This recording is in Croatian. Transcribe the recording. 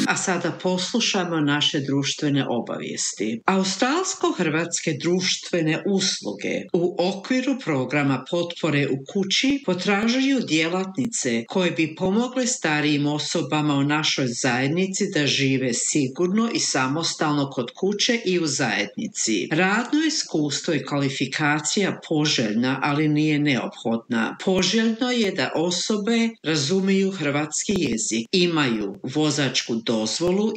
A sada poslušamo naše društvene obavijesti. Australsko-hrvatske društvene usluge u okviru programa potpore u kući potražuju djelatnice koje bi pomogle starijim osobama u našoj zajednici da žive sigurno i samostalno kod kuće i u zajednici. Radno iskustvo i kvalifikacija poželjna, ali nije neophodna. Poželjno je da osobe razumiju hrvatski jezik, imaju vozačku dozvolu